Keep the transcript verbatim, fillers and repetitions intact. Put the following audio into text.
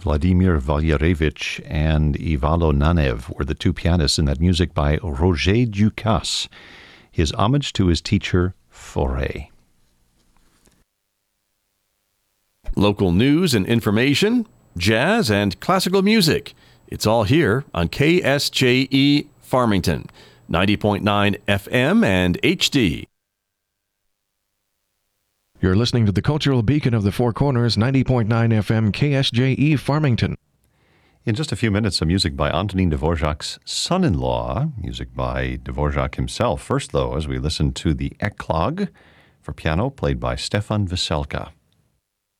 Vladimir Valyarevich and Ivalo Nanev were the two pianists in that music by Roger Ducasse, his homage to his teacher, Fauré. Local news and information, jazz and classical music. It's all here on K S J E Farmington, ninety point nine F M and H D. You're listening to the Cultural Beacon of the Four Corners, ninety point nine F M K S J E Farmington. In just a few minutes, some music by Antonin Dvorak's son-in-law, music by Dvorak himself. First, though, as we listen to the Eclogue for piano, played by Stefan Veselka.